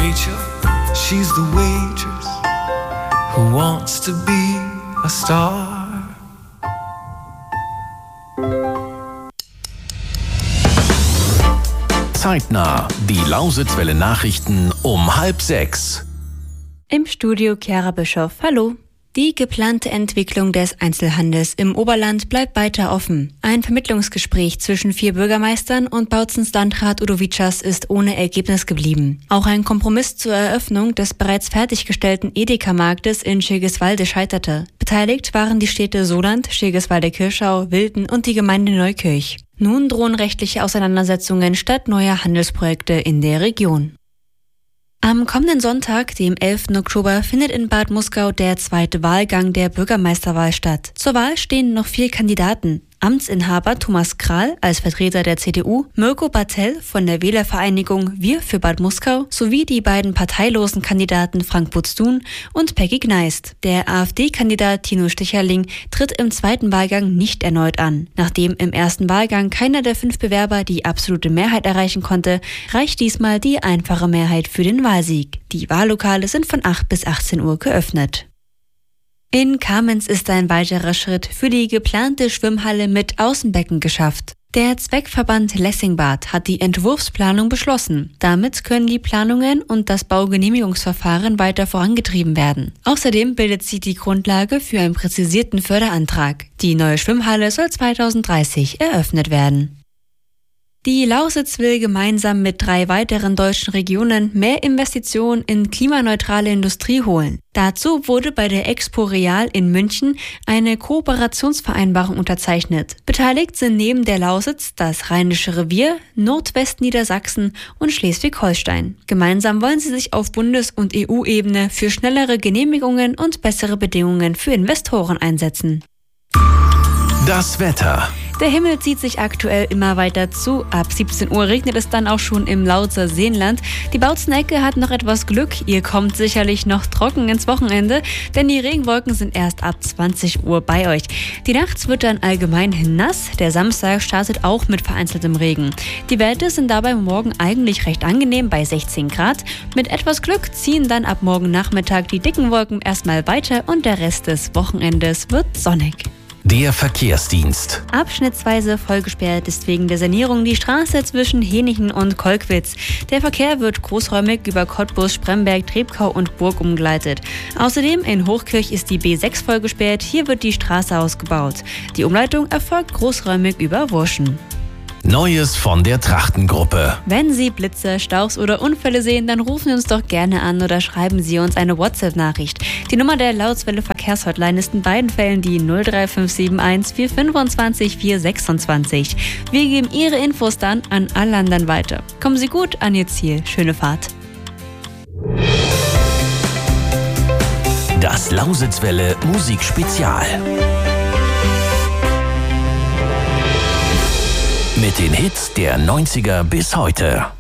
Rachel, she's the waitress who wants to be a star. Zeitnah, die Lausitzwelle Nachrichten um 5:30. Im Studio Chiara Bischoff. Hallo. Die geplante Entwicklung des Einzelhandels im Oberland bleibt weiter offen. Ein Vermittlungsgespräch zwischen 4 Bürgermeistern und Bautzens Landrat Udo Vitschas ist ohne Ergebnis geblieben. Auch ein Kompromiss zur Eröffnung des bereits fertiggestellten Edeka-Marktes in Schirgiswalde scheiterte. Beteiligt waren die Städte Soland, Schirgiswalde-Kirschau, Wilden und die Gemeinde Neukirch. Nun drohen rechtliche Auseinandersetzungen statt neuer Handelsprojekte in der Region. Am kommenden Sonntag, dem 11. Oktober, findet in Bad Muskau der zweite Wahlgang der Bürgermeisterwahl statt. Zur Wahl stehen noch 4 Kandidaten. Amtsinhaber Thomas Kral als Vertreter der CDU, Mirko Bartell von der Wählervereinigung Wir für Bad Muskau sowie die beiden parteilosen Kandidaten Frank Butztun und Peggy Gneist. Der AfD-Kandidat Tino Sticherling tritt im zweiten Wahlgang nicht erneut an. Nachdem im ersten Wahlgang keiner der 5 Bewerber die absolute Mehrheit erreichen konnte, reicht diesmal die einfache Mehrheit für den Wahlsieg. Die Wahllokale sind von 8 bis 18 Uhr geöffnet. In Kamenz ist ein weiterer Schritt für die geplante Schwimmhalle mit Außenbecken geschafft. Der Zweckverband Lessingbad hat die Entwurfsplanung beschlossen. Damit können die Planungen und das Baugenehmigungsverfahren weiter vorangetrieben werden. Außerdem bildet sie die Grundlage für einen präzisierten Förderantrag. Die neue Schwimmhalle soll 2030 eröffnet werden. Die Lausitz will gemeinsam mit 3 weiteren deutschen Regionen mehr Investitionen in klimaneutrale Industrie holen. Dazu wurde bei der Expo Real in München eine Kooperationsvereinbarung unterzeichnet. Beteiligt sind neben der Lausitz das Rheinische Revier, Nordwestniedersachsen und Schleswig-Holstein. Gemeinsam wollen sie sich auf Bundes- und EU-Ebene für schnellere Genehmigungen und bessere Bedingungen für Investoren einsetzen. Das Wetter. Der Himmel zieht sich aktuell immer weiter zu. Ab 17 Uhr regnet es dann auch schon im Lautzer Seenland. Die Bautzenecke hat noch etwas Glück. Ihr kommt sicherlich noch trocken ins Wochenende, denn die Regenwolken sind erst ab 20 Uhr bei euch. Die Nacht wird dann allgemein nass. Der Samstag startet auch mit vereinzeltem Regen. Die Werte sind dabei morgen eigentlich recht angenehm bei 16 Grad. Mit etwas Glück ziehen dann ab morgen Nachmittag die dicken Wolken erstmal weiter und der Rest des Wochenendes wird sonnig. Der Verkehrsdienst. Abschnittsweise vollgesperrt ist wegen der Sanierung die Straße zwischen Henichen und Kolkwitz. Der Verkehr wird großräumig über Cottbus, Spremberg, Trepkau und Burg umgeleitet. Außerdem in Hochkirch ist die B6 vollgesperrt, hier wird die Straße ausgebaut. Die Umleitung erfolgt großräumig über Wurschen. Neues von der Trachtengruppe. Wenn Sie Blitze, Stauchs oder Unfälle sehen, dann rufen Sie uns doch gerne an oder schreiben Sie uns eine WhatsApp-Nachricht. Die Nummer der Lautswelle Verkehrshotline ist in beiden Fällen die 03571 425 426. Wir geben Ihre Infos dann an alle anderen weiter. Kommen Sie gut an Ihr Ziel. Schöne Fahrt. Das Lausitzwelle Musikspezial. Mit den Hits der 90er bis heute.